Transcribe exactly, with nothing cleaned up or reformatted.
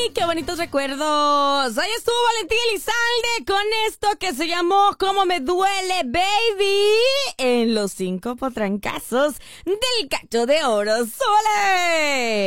qué bonitos recuerdos. Ahí estuvo Valentín Elizalde con esto que se llamó Cómo me duele, baby, en los cinco potrancazos del Cacho de Oro. ¡Súbale!